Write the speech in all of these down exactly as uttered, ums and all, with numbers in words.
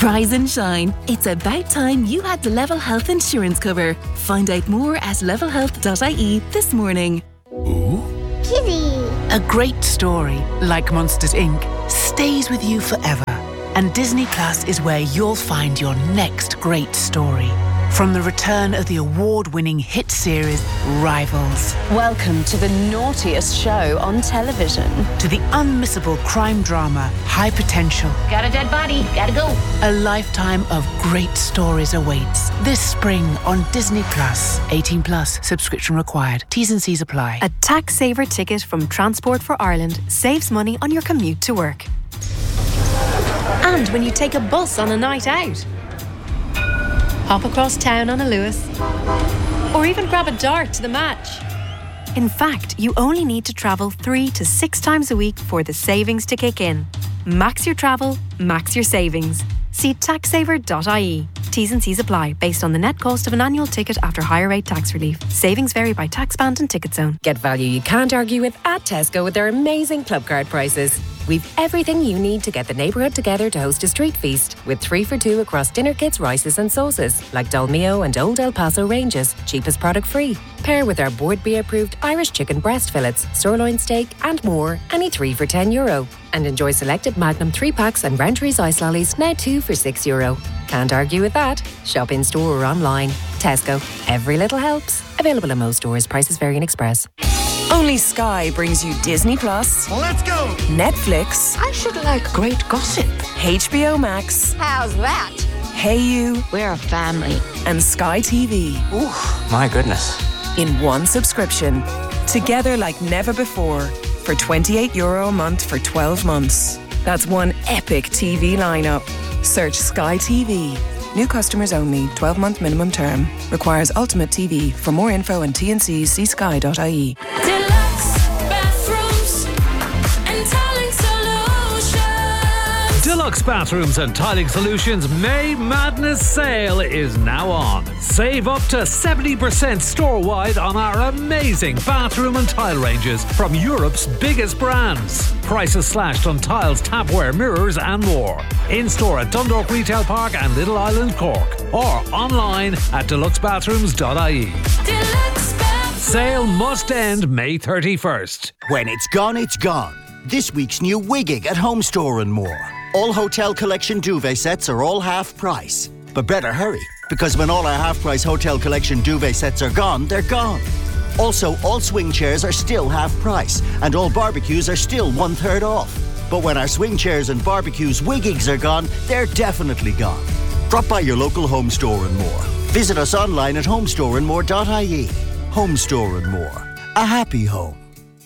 Rise and shine. It's about time you had the Level Health insurance cover. Find out more at level health dot I E this morning. Ooh. Kitty. A great story, like Monsters Incorporated, stays with you forever. And Disney Plus is where you'll find your next great story. From the return of the award-winning hit series Rivals. Welcome to the naughtiest show on television. To the unmissable crime drama High Potential. Got a dead body. Gotta go. A lifetime of great stories awaits this spring on Disney Plus. eighteen plus, subscription required. T's and C's apply. A tax saver ticket from Transport for Ireland saves money on your commute to work. And when you take a bus on a night out. Hop across town on a Lewis. Or even grab a dart to the match. In fact, you only need to travel three to six times a week for the savings to kick in. Max your travel, max your savings. See tax saver dot I E. T's and C's apply based on the net cost of an annual ticket after higher rate tax relief. Savings vary by tax band and ticket zone. Get value you can't argue with at Tesco with their amazing club card prices. We've everything you need to get the neighbourhood together to host a street feast, with three for two across dinner kits, rices and sauces, like Dolmio and Old El Paso ranges, cheapest product free. Pair with our Board B approved Irish chicken breast fillets, sirloin steak and more, any three for ten euro. And enjoy selected Magnum three packs and Rentries ice lollies, now two for six euro. Can't argue with that. Shop in store or online. Tesco. Every little helps. Available in most stores. Prices vary in Express. Only Sky brings you Disney Plus. Let's go! Netflix. I should like great gossip. H B O Max. How's that? Hey You. We're a family. And Sky T V. Ooh, my goodness. In one subscription. Together like never before. For twenty-eight euro a month for twelve months. That's one epic T V lineup. Search Sky T V. New customers only. twelve month minimum term. Requires Ultimate T V. For more info and T N Cs, see sky dot I E. Deluxe bathrooms and tiling solutions. Deluxe Bathrooms and Tiling Solutions May Madness Sale is now on. Save up to seventy percent store-wide on our amazing bathroom and tile ranges from Europe's biggest brands. Prices slashed on tiles, tapware, mirrors and more. In-store at Dundalk Retail Park and Little Island, Cork. Or online at deluxe bathrooms dot I E. Deluxe bathrooms. Sale must end May thirty-first. When it's gone, it's gone. This week's new Wigging at Home Store and more. All Hotel Collection duvet sets are all half price. But better hurry, because when all our half price Hotel Collection duvet sets are gone, they're gone. Also, all swing chairs are still half price, and all barbecues are still one third off. But when our swing chairs and barbecues Wiggings are gone, they're definitely gone. Drop by your local Home Store and More. Visit us online at home store and more dot I E. Home Store and More. A happy home.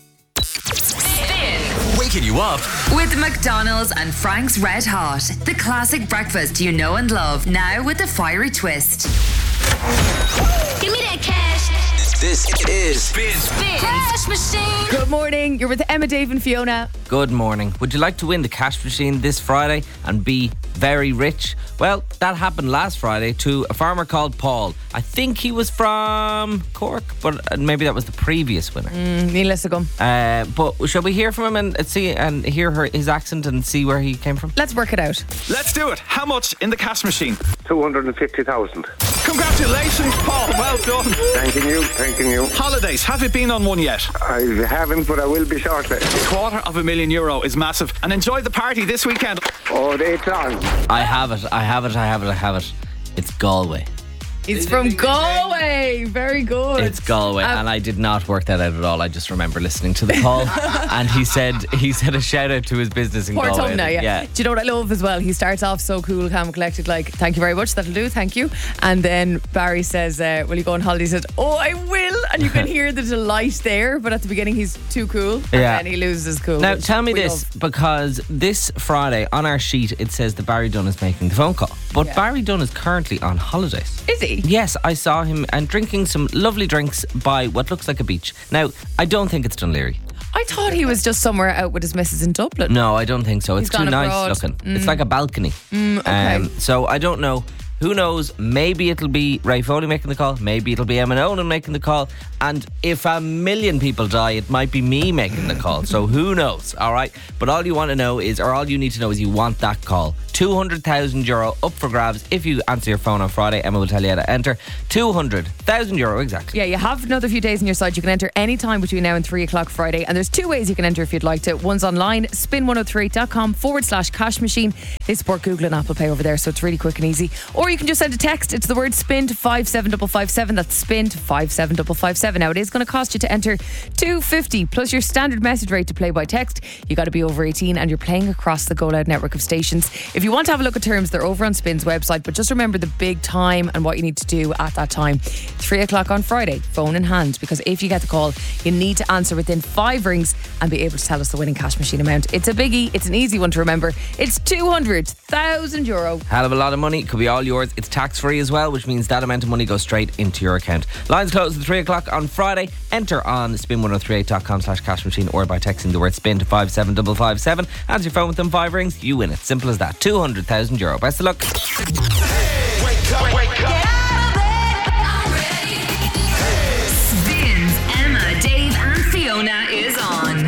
Waking you up with McDonald's and Frank's Red Hot. The classic breakfast you know and love, now with a fiery twist. Give me that cash. This is Spin. Spin. Cash machine. Good morning. You're with Emma, Dave and Fiona. Good morning. Would you like to win the cash machine this Friday and be very rich? Well, that happened last Friday to a farmer called Paul. I think he was from Cork, but maybe that was the previous winner. Mm, Needless to go. Uh, but shall we hear from him and see and hear her, his accent and see where he came from? Let's work it out. Let's do it. How much in the cash machine? two hundred fifty thousand. Congratulations, Paul. Well done. Thanking you, thanking you. Holidays, have you been on one yet? I haven't, but I will be shortly. A quarter of a million euro is massive. And enjoy the party this weekend. Oh, it's on. I have it, I have it, I have it, I have it. It's Galway. It's from Galway. Very good. It's Galway, um, and I did not work that out at all. I just remember listening to the call, and he said he said a shout out to his business in Port Galway. Tumna, yeah. yeah. Do you know what I love as well? He starts off so cool, calm, and collected, like, thank you very much, that'll do, thank you. And then Barry says, uh, will you go on holiday? He said, oh, I will. And you can hear the delight there, but at the beginning he's too cool, and yeah. then he loses his cool. Now, tell me this, love. because this Friday on our sheet it says that Barry Dunn is making the phone call. But Yeah. Barry Dunn is currently on holidays. Is he? Yes, I saw him and drinking some lovely drinks by what looks like a beach. Now, I don't think it's Dunleary. I thought he was just somewhere out with his missus in Dublin. No, I don't think so. It's He's too gone nice abroad. looking. Mm. It's like a balcony. Mm, okay. Um, so I don't know. Who knows? Maybe it'll be Ray Foley making the call. Maybe it'll be Emma Nolan making the call. And if a million people die, it might be me making the call. So who knows? All right. But all you want to know is, or all you need to know is, you want that call. two hundred thousand euro up for grabs. If you answer your phone on Friday, Emma will tell you how to enter. two hundred thousand euro, exactly. Yeah, you have another few days on your side. You can enter any time between now and three o'clock Friday. And there's two ways you can enter if you'd like to. One's online, spin one oh three dot com forward slash cash machine. They support Google and Apple Pay over there, so it's really quick and easy. Or you can just send a text. It's the word spin to five seven five five seven. That's spin to five seven five five seven. Now, it is going to cost you to enter two hundred fifty plus your standard message rate to play by text. You got to be over eighteen and you're playing across the Go Loud network of stations. If you want to have a look at terms, they're over on Spin's website, but just remember the big time and what you need to do at that time. three o'clock on Friday, phone in hand, because if you get the call, you need to answer within five rings and be able to tell us the winning cash machine amount. It's a biggie, it's an easy one to remember. It's two hundred thousand euro. Hell of a lot of money, could be all yours. It's tax free as well, which means that amount of money goes straight into your account. Lines close at three o'clock on Friday. Enter on spin one oh three eight dot com slash cash machine or by texting the word spin to five seven five five seven. Answer your phone within five rings, you win it. Simple as that. two hundred thousand euro. Best of luck. Wake up, wake up.